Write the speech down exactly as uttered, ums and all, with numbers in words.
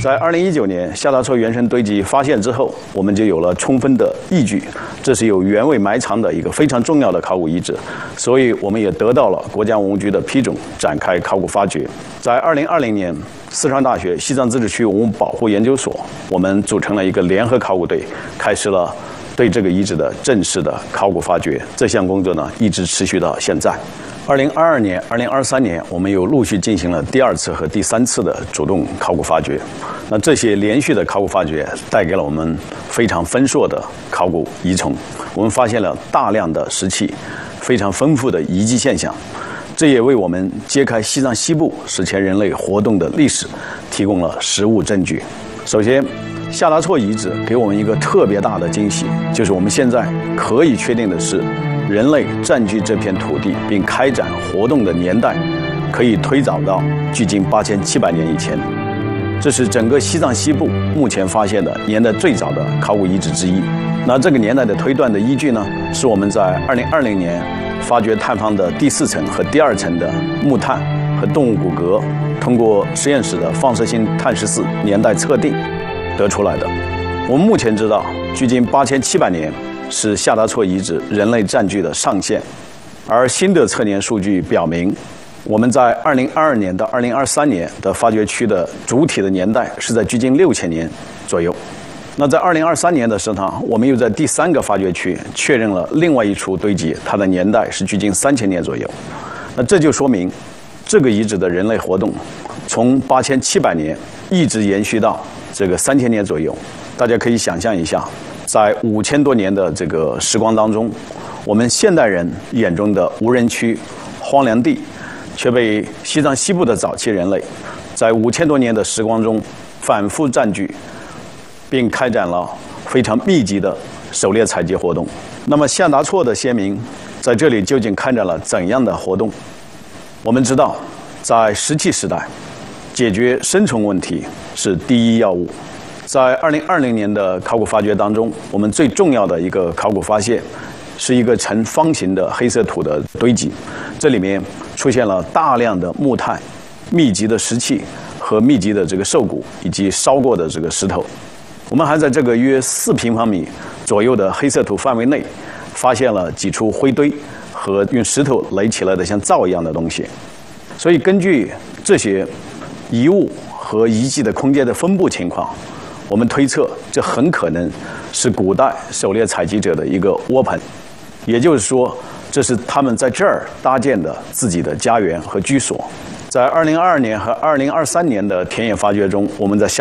在二零一九年夏达措原生堆积发现之后，我们就有了充分的依据，这是有原位埋藏的一个非常重要的考古遗址，所以我们也得到了国家文物局的批准，展开考古发掘。在二零二零年，四川大学西藏自治区文物保护研究所，我们组成了一个联合考古队，开始了对这个遗址的正式的考古发掘。这项工作呢，一直持续到现在。二零二二年、二零二三年，我们又陆续进行了第二次和第三次的主动考古发掘。那这些连续的考古发掘带给了我们非常丰硕的考古遗存，我们发现了大量的石器，非常丰富的遗迹现象。这也为我们揭开西藏西部史前人类活动的历史提供了实物证据。首先，夏达措遗址给我们一个特别大的惊喜，就是我们现在可以确定的是，人类占据这片土地并开展活动的年代，可以推早到距今八千七百年以前。这是整个西藏西部目前发现的年代最早的考古遗址之一。那这个年代的推断的依据呢，是我们在二零二零年发掘探方的第四层和第二层的木炭和动物骨骼，通过实验室的放射性碳十四年代测定得出来的。我们目前知道，距今八千七百年是夏达措遗址人类占据的上限，而新的测年数据表明，我们在二零二二年到二零二三年的发掘区的主体的年代是在距今六千年左右。那在二零二三年的时候，我们又在第三个发掘区确认了另外一处堆积，它的年代是距今三千年左右。那这就说明，这个遗址的人类活动从八千七百年一直延续到这个三千年左右。大家可以想象一下，在五千多年的这个时光当中，我们现代人眼中的无人区、荒凉地，却被西藏西部的早期人类在五千多年的时光中反复占据，并开展了非常密集的狩猎采集活动。那么夏达措的先民在这里究竟开展了怎样的活动？我们知道，在石器时代，解决生存问题是第一要务。在二零二零年的考古发掘当中，我们最重要的一个考古发现是一个呈方形的黑色土的堆积，这里面出现了大量的木炭、密集的石器和密集的这个兽骨以及烧过的这个石头。我们还在这个约四平方米左右的黑色土范围内，发现了几处灰堆和用石头垒起来的像灶一样的东西。所以根据这些遗物和遗迹的空间的分布情况，我们推测这很可能是古代狩猎采集者的一个窝棚，也就是说，这是他们在这儿搭建的自己的家园和居所。在二零二二年和二零二三年的田野发掘中，我们在夏